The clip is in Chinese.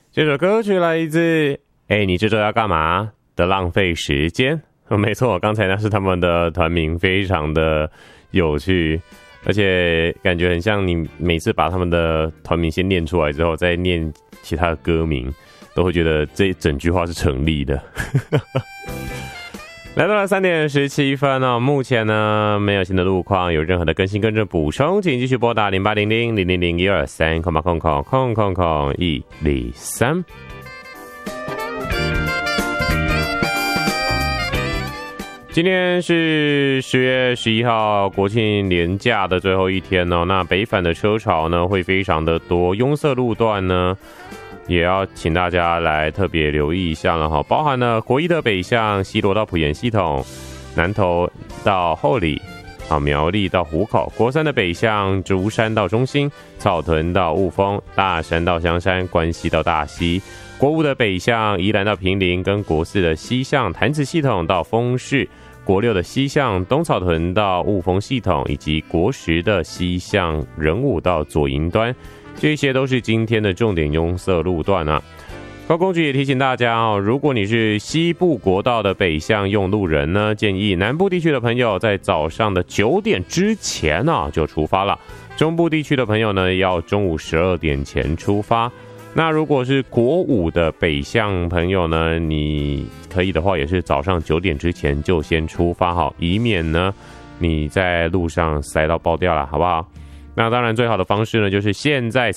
这首歌曲来自你这周要干嘛的浪费时间。没错，刚才那是他们的团名，非常的有趣，而且感觉很像你每次把他们的团名先念出来之后，再念其他的歌名，都会觉得这一整句话是成立的。来到了3点17分哦，目前呢没有新的路况，有任何的更新跟着补充，请继续拨打0800-000-123，000-123。今天是10月11号国庆连假的最后一天哦，那北返的车潮呢会非常的多，拥塞路段呢也要请大家来特别留意一下了哈，包含了国一的北向西螺到埔盐系统，南投到后里，苗栗到湖口，国三的北向竹山到中心，草屯到雾峰，大山到香山，关西到大溪，国五的北向宜兰到坪林，跟国四的西向潭子系统到丰市，国六的西向东草屯到雾峰系统，以及国10的西向仁武到左营端，这些都是今天的重点拥塞路段啊。高公局也提醒大家哦，如果你是西部国道的北向用路人呢，建议南部地区的朋友在早上的9点之前就出发了。中部地区的朋友呢，要中午12点前出发。那如果是国5的北向朋友呢，你可以的话也是早上9点之前就先出发好，以免呢你在路上塞到爆掉了，好不好？那当然最好的方式呢，就是现在